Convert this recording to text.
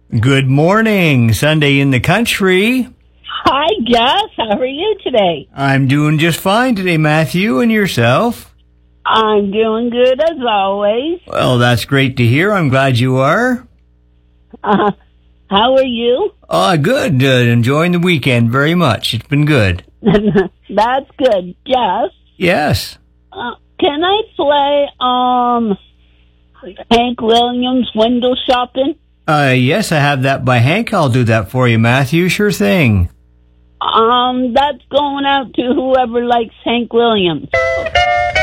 Good morning, Sunday in the country. Hi, Jess. How are you today? I'm doing just fine today, Matthew, and yourself? I'm doing good as always. Well, that's great to hear. I'm glad you are. How are you? Good. Enjoying the weekend very much. It's been good. That's good. Jess? Yes. Can I play, Hank Williams Window Shopping? Yes, I have that by Hank. I'll do that for you, Matthew. Sure thing. That's going out to whoever likes Hank Williams.